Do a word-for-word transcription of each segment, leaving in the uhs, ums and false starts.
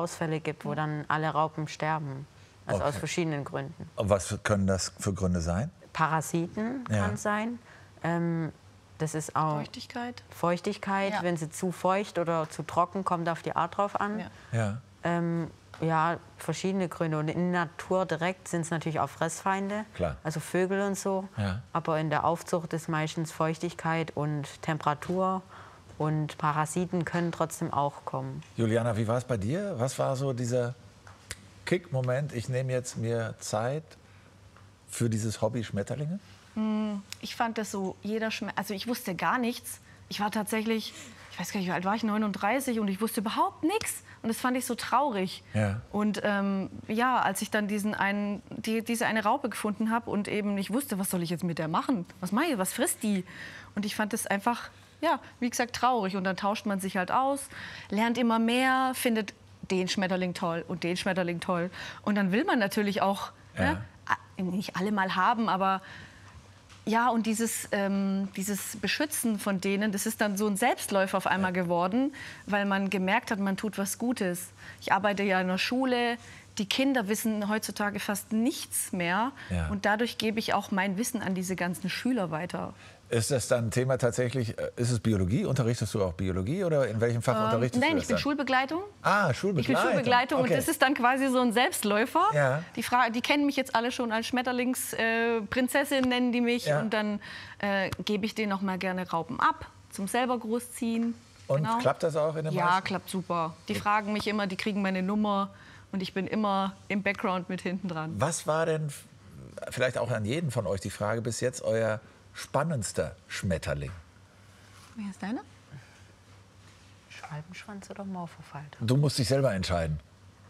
Ausfälle gibt, wo dann alle Raupen sterben. Also Okay. aus verschiedenen Gründen. Und was können das für Gründe sein? Parasiten Ja. kann sein. Ähm, das ist auch Feuchtigkeit. Feuchtigkeit. Ja. Wenn sie zu feucht oder zu trocken, kommt auf die Art drauf an. Ja. Ja. Ähm, ja, verschiedene Gründe. Und in der Natur direkt sind es natürlich auch Fressfeinde, Klar. also Vögel und so. Ja. Aber in der Aufzucht ist meistens Feuchtigkeit und Temperatur. Und Parasiten können trotzdem auch kommen. Juliana, wie war es bei dir? Was war so dieser Kick-Moment? Ich nehme jetzt mir Zeit für dieses Hobby Schmetterlinge? Ich fand das so, jeder Schme also ich wusste gar nichts. Ich war tatsächlich, ich weiß gar nicht, wie alt war ich, neununddreißig, und ich wusste überhaupt nichts. Und das fand ich so traurig. Ja. Und ähm, ja, als ich dann diesen einen, die, diese eine Raupe gefunden habe und eben nicht wusste, was soll ich jetzt mit der machen? Was mache ich, was frisst die? Und ich fand das einfach, ja, wie gesagt, traurig. Und dann tauscht man sich halt aus, lernt immer mehr, findet den Schmetterling toll und den Schmetterling toll. Und dann will man natürlich auch, Ja. ne, nicht alle mal haben, aber ja, und dieses, ähm, dieses Beschützen von denen, das ist dann so ein Selbstläufer auf einmal geworden, weil man gemerkt hat, man tut was Gutes. Ich arbeite ja in der Schule, die Kinder wissen heutzutage fast nichts mehr. Ja. Und dadurch gebe ich auch mein Wissen an diese ganzen Schüler weiter. Ist das dann ein Thema tatsächlich, äh, ist es Biologie? Unterrichtest du auch Biologie oder in welchem Fach unterrichtest Nein, du das ich bin dann? Schulbegleitung. Ah, Ich Schulbegleitung. bin Schulbegleitung Okay. und das ist dann quasi so ein Selbstläufer. Ja. Die, Fra die kennen mich jetzt alle schon als Schmetterlingsprinzessin, äh, Prinzessin nennen die mich. Ja. Und dann äh, gebe ich denen noch mal gerne Raupen ab, zum selber großziehen. Und Genau. klappt das auch in der Ja, meisten? klappt super. Die fragen mich immer, die kriegen meine Nummer und ich bin immer im Background mit hinten dran. Was war denn, f- vielleicht auch an jeden von euch die Frage, bis jetzt euer spannendster Schmetterling? Wer ist deiner? Schwalbenschwanz oder Morphofalter? Du musst dich selber entscheiden.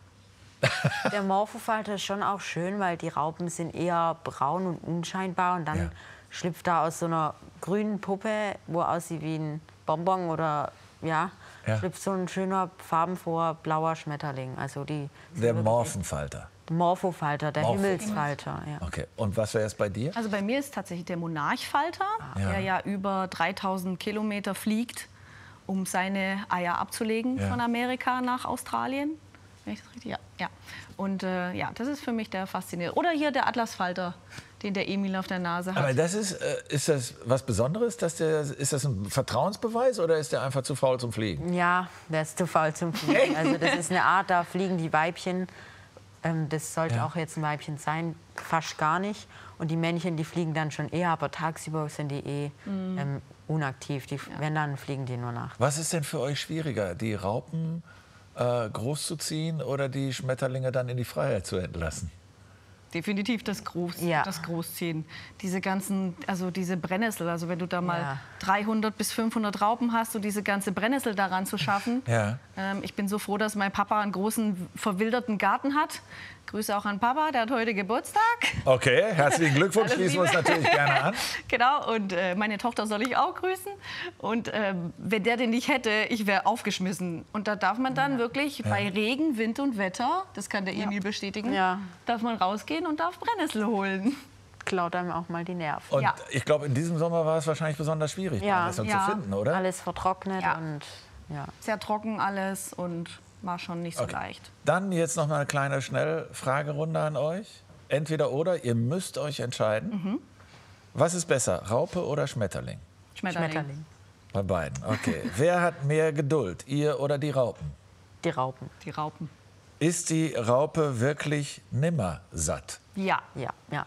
Der Morphofalter ist schon auch schön, weil die Raupen sind eher braun und unscheinbar. Und dann Ja. schlüpft da aus so einer grünen Puppe, wo aussieht wie ein Bonbon oder ja, Ja. schlüpft so ein schöner farbenfroher blauer Schmetterling. Also die Der Morphenfalter. Morphofalter, der Morpho- Himmelsfalter. Ja. Okay. Und was wäre es bei dir? Also bei mir ist tatsächlich der Monarchfalter, Ja. der ja über dreitausend Kilometer fliegt, um seine Eier abzulegen Ja. von Amerika nach Australien. Wenn ich das richtig? Ja. ja. Und äh, ja, das ist für mich der faszinierende. Oder hier der Atlasfalter, den der Emil auf der Nase hat. Aber das ist, äh, ist das was Besonderes? Dass der, ist das ein Vertrauensbeweis oder ist der einfach zu faul zum Fliegen? Ja, der ist zu faul zum Fliegen. Also das ist eine Art, da fliegen die Weibchen. Ähm, das sollte Ja. auch jetzt ein Weibchen sein, fast gar nicht. Und die Männchen, die fliegen dann schon eher, aber tagsüber sind die eh ähm, unaktiv. Die, Wenn, dann fliegen die nur nachts. Was ist denn für euch schwieriger, die Raupen äh, großzuziehen oder die Schmetterlinge dann in die Freiheit zu entlassen? Definitiv das, Groß, Ja. das Großziehen. Diese ganzen, also diese Brennnessel, also wenn du da mal Ja. dreihundert bis fünfhundert Raupen hast, so diese ganze Brennnessel daran zu schaffen. Ja. Ähm, ich bin so froh, dass mein Papa einen großen, verwilderten Garten hat. Grüße auch an Papa, der hat heute Geburtstag. Okay, herzlichen Glückwunsch, Alles schließen wir uns Liebe. natürlich gerne an. Genau, und äh, meine Tochter soll ich auch grüßen. Und ähm, wenn der den nicht hätte, ich wäre aufgeschmissen. Und da darf man dann wirklich bei Regen, Wind und Wetter, das kann der Emil bestätigen, Ja. darf man rausgehen und darf Brennnessel holen. Klaut einem auch mal die Nerven. Und Ja. ich glaube, in diesem Sommer war es wahrscheinlich besonders schwierig, Ja. Brennnessel Ja. zu finden, oder? Alles vertrocknet Ja. und ja. Sehr trocken alles und war schon nicht so Okay. leicht. Dann jetzt noch mal eine kleine Schnellfragerunde an euch. Entweder oder, ihr müsst euch entscheiden. Mhm. Was ist besser, Raupe oder Schmetterling? Schmetterling. Schmetterling. Bei beiden, okay. Wer hat mehr Geduld, ihr oder die Raupen? Die Raupen. Die Raupen. Ist die Raupe wirklich nimmer satt? Ja. Ja, ja.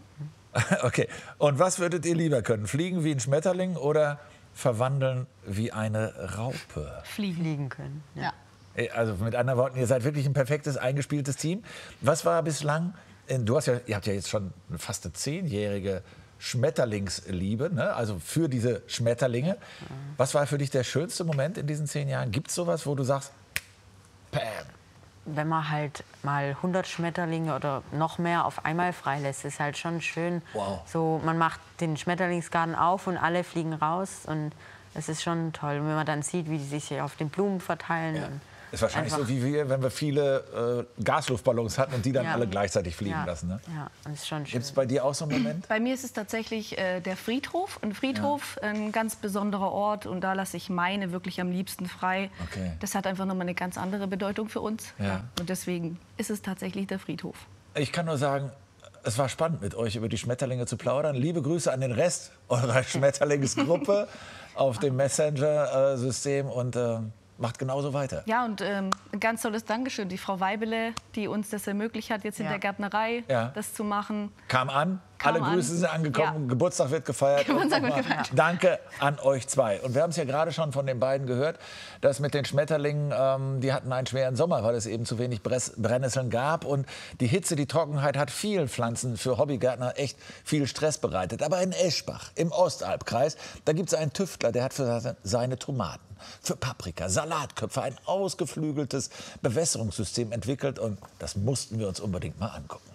Okay. Und was würdet ihr lieber können? Fliegen wie ein Schmetterling oder verwandeln wie eine Raupe? Fliegen. Fliegen können. Ja. Ja. Ey, Also mit anderen Worten, ihr seid wirklich ein perfektes, eingespieltes Team. Was war bislang, in- du hast ja, ihr habt ja jetzt schon fast eine zehnjährige Schmetterlingsliebe, ne? Also für diese Schmetterlinge. Was war für dich der schönste Moment in diesen zehn Jahren? Gibt es sowas, wo du sagst, Pam, Wenn man halt mal hundert Schmetterlinge oder noch mehr auf einmal freilässt, ist halt schon schön. Wow. So, man macht den Schmetterlingsgarten auf und alle fliegen raus und es ist schon toll. Und wenn man dann sieht, wie die sich auf den Blumen verteilen, Ja. dann Ist wahrscheinlich einfach, so wie wir, wenn wir viele äh, Gasluftballons hatten und die dann Ja. alle gleichzeitig fliegen ja, lassen. Ne? ja, das ist schon schön. Gibt es bei dir auch so einen Moment? Bei mir ist es tatsächlich äh, der Friedhof. Ein Friedhof, ja. ein ganz besonderer Ort. Und da lasse ich meine wirklich am liebsten frei. Okay. Das hat einfach nochmal eine ganz andere Bedeutung für uns. Ja. Und deswegen ist es tatsächlich der Friedhof. Ich kann nur sagen, es war spannend, mit euch über die Schmetterlinge zu plaudern. Liebe Grüße an den Rest eurer Schmetterlingsgruppe auf dem Messenger-System und äh, macht genauso weiter. Ja, und ähm, ein ganz tolles Dankeschön. Die Frau Weibele, die uns das ermöglicht hat, jetzt in Ja. der Gärtnerei Ja. das zu machen. Kam an, Kam alle Grüße an. sind angekommen, Ja. Geburtstag wird gefeiert. Geburtstag Und wird nochmal gefeiert. Danke an euch zwei. Und wir haben es ja gerade schon von den beiden gehört, dass mit den Schmetterlingen, ähm, die hatten einen schweren Sommer, weil es eben zu wenig Bress Brennnesseln gab. Und die Hitze, die Trockenheit hat vielen Pflanzen für Hobbygärtner echt viel Stress bereitet. Aber in Eschbach, im Ostalbkreis, da gibt es einen Tüftler, der hat für seine Tomaten, für Paprika, Salatköpfe ein ausgeflügeltes Bewässerungssystem entwickelt. Und das mussten wir uns unbedingt mal angucken.